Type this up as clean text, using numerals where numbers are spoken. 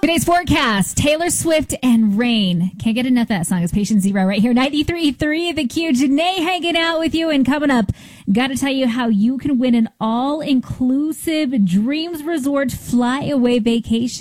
Today's forecast, Taylor Swift and rain. Can't get enough of that song. It's Patient Zero right here. 93.3 The Q. Janae hanging out with you. And coming up, got to tell you how you can win an all-inclusive Dreams Resort fly-away vacation.